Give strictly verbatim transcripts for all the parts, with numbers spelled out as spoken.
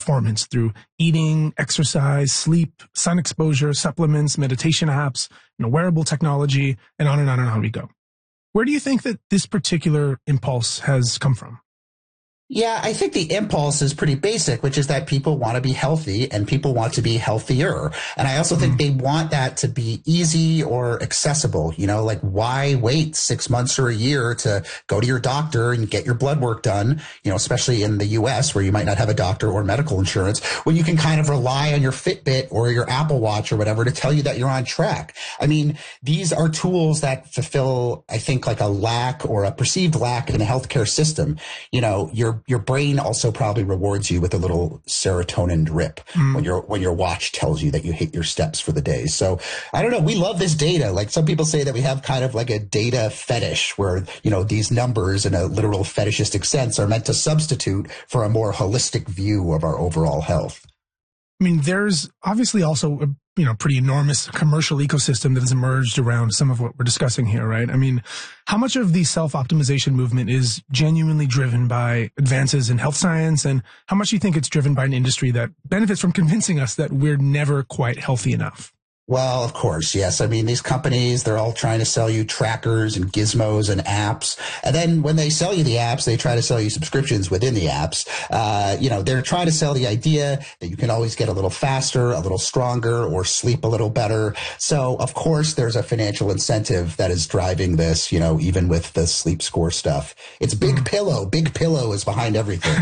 performance through eating, exercise, sleep, sun exposure, supplements, meditation apps, you know, wearable technology, and on and on and on we go. Where do you think that this particular impulse has come from? Yeah, I think the impulse is pretty basic, which is that people want to be healthy and people want to be healthier. And I also think they want that to be easy or accessible. You know, like why wait six months or a year to go to your doctor and get your blood work done, you know, especially in the U S where you might not have a doctor or medical insurance, when you can kind of rely on your Fitbit or your Apple Watch or whatever to tell you that you're on track. I mean, these are tools that fulfill, I think, like a lack or a perceived lack in the healthcare system. You know, your Your brain also probably rewards you with a little serotonin drip mm. when your when your watch tells you that you hit your steps for the day. So I don't know. We love this data. Like some people say that we have kind of like a data fetish where, you know, these numbers in a literal fetishistic sense are meant to substitute for a more holistic view of our overall health. I mean, there's obviously also a you know, pretty enormous commercial ecosystem that has emerged around some of what we're discussing here, right? I mean, how much of the self-optimization movement is genuinely driven by advances in health science, and how much do you think it's driven by an industry that benefits from convincing us that we're never quite healthy enough? Well, of course, yes. I mean, these companies, they're all trying to sell you trackers and gizmos and apps. And then when they sell you the apps, they try to sell you subscriptions within the apps. Uh, you know, they're trying to sell the idea that you can always get a little faster, a little stronger, or sleep a little better. So, of course, there's a financial incentive that is driving this, you know, even with the sleep score stuff. It's Big mm. Pillow. Big Pillow is behind everything.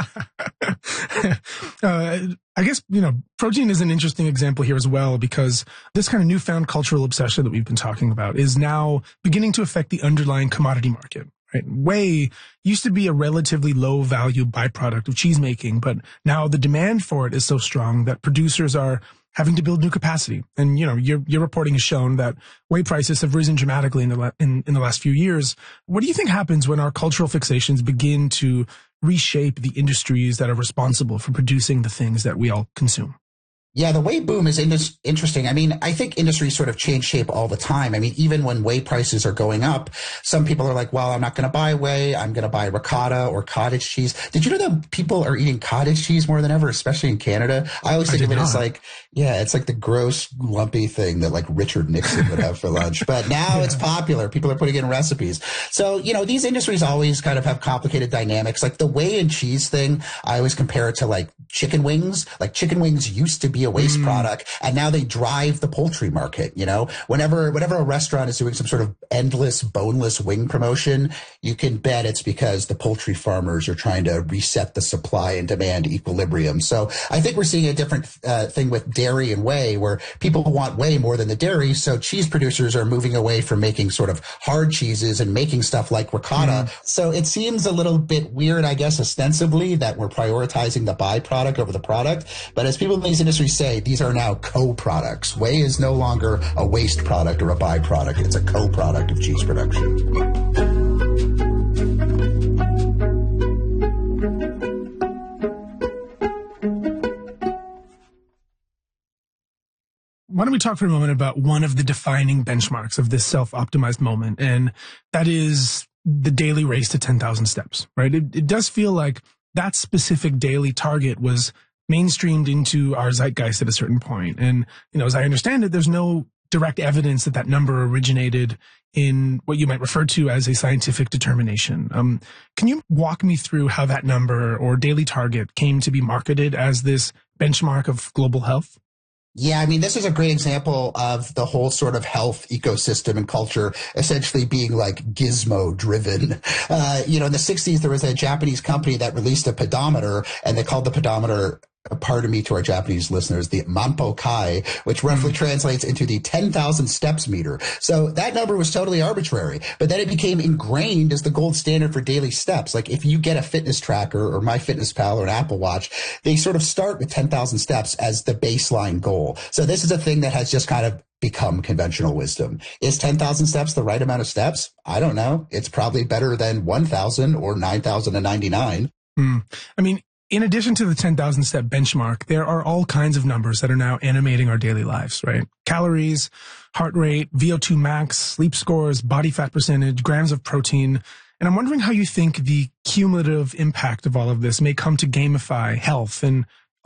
uh, I guess, you know, protein is an interesting example here as well, because this kind of newfound cultural obsession that we've been talking about is now beginning to affect the underlying commodity market, right? Whey used to be a relatively low value byproduct of cheese making, but now the demand for it is so strong that producers are having to build new capacity. And, you know, your, your reporting has shown that whey prices have risen dramatically in the, la- in, in the last few years. What do you think happens when our cultural fixations begin to reshape the industries that are responsible for producing the things that we all consume? Yeah, the whey boom is in- interesting. I mean, I think industries sort of change shape all the time. I mean, even when whey prices are going up, some people are like, well, I'm not going to buy whey. I'm going to buy ricotta or cottage cheese. Did you know that people are eating cottage cheese more than ever, especially in Canada? I always think of it not. as like, yeah, it's like the gross, lumpy thing that like Richard Nixon would have for lunch. But now yeah. it's popular. People are putting it in recipes. So, you know, these industries always kind of have complicated dynamics. Like the whey and cheese thing, I always compare it to like chicken wings. Like chicken wings used to be a waste mm. product, and now they drive the poultry market. You know, whenever whenever a restaurant is doing some sort of endless boneless wing promotion, you can bet it's because the poultry farmers are trying to reset the supply and demand equilibrium. So I think we're seeing a different uh, thing with dairy and whey, where people want whey more than the dairy. So cheese producers are moving away from making sort of hard cheeses and making stuff like ricotta. Mm. So it seems a little bit weird, I guess, ostensibly, that we're prioritizing the byproduct over the product. But as people in these industries say, these are now co-products. Whey is no longer a waste product or a byproduct. It's a co-product of cheese production. Why don't we talk for a moment about one of the defining benchmarks of this self-optimized moment, and that is the daily race to ten thousand steps, right? It, it does feel like that specific daily target was mainstreamed into our zeitgeist at a certain point. And, you know, as I understand it, there's no direct evidence that that number originated in what you might refer to as a scientific determination. Um, can you walk me through how that number or daily target came to be marketed as this benchmark of global health? Yeah, I mean, this is a great example of the whole sort of health ecosystem and culture essentially being like gizmo driven. Uh, you know, in the sixties, there was a Japanese company that released a pedometer, and they called the pedometer, pardon me to our Japanese listeners, the Manpo Kai, which roughly mm. translates into the ten thousand steps meter. So that number was totally arbitrary, but then it became ingrained as the gold standard for daily steps. Like if you get a fitness tracker or MyFitnessPal or an Apple Watch, they sort of start with ten thousand steps as the baseline goal. So this is a thing that has just kind of become conventional wisdom. Is ten thousand steps the right amount of steps? I don't know. It's probably better than one thousand or nine thousand ninety-nine. Mm. I mean, in addition to the ten thousand step benchmark, there are all kinds of numbers that are now animating our daily lives, right? Calories, heart rate, V O two max, sleep scores, body fat percentage, grams of protein. And I'm wondering how you think the cumulative impact of all of this may come to gamify health, and